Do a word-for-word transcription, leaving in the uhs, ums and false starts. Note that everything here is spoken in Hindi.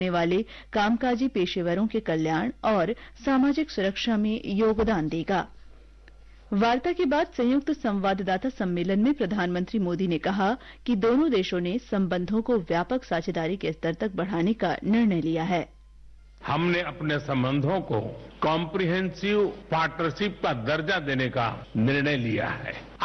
वाले कामकाजी पेशेवरों के कल्याण और सामाजिक सुरक्षा में योगदान देगा। वार्ता के बाद संयुक्त संवाददाता सम्मेलन में प्रधानमंत्री मोदी ने कहा कि दोनों देशों ने संबंधों को व्यापक साझेदारी के स्तर तक बढ़ाने का निर्णय लिया है। हमने अपने संबंधों को कॉम्प्रिहेंसिव पार्टनरशिप का दर्जा देने का निर्णय लिया है।